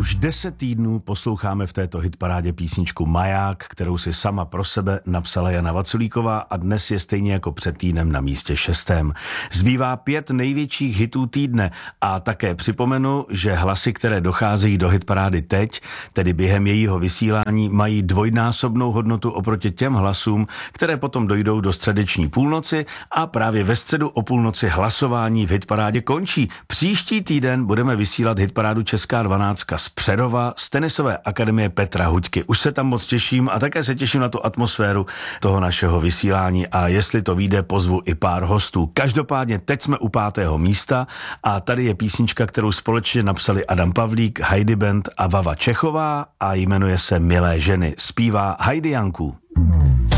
Už 10 týdnů posloucháme v této hitparádě písničku Maják, kterou si sama pro sebe napsala Jana Vaculíková a dnes je stejně jako před týdnem na místě 6. Zbývá 5 největších hitů týdne a také připomenu, že hlasy, které docházejí do hitparády teď, tedy během jejího vysílání, mají dvojnásobnou hodnotu oproti těm hlasům, které potom dojdou do středeční půlnoci a právě ve středu o půlnoci hlasování v hitparádě končí. Příští týden budeme vysílat hitparádu Česká 12 z Přerova z tenisové akademie Petra Huďky. Už se tam moc těším a také se těším na tu atmosféru toho našeho vysílání a jestli to vyjde, pozvu i pár hostů. Každopádně teď jsme u 5. místa a tady je písnička, kterou společně napsali Adam Pavlík, Heidi Band a Vava Čechová a jmenuje se Milé ženy. Zpívá Heidi Janku.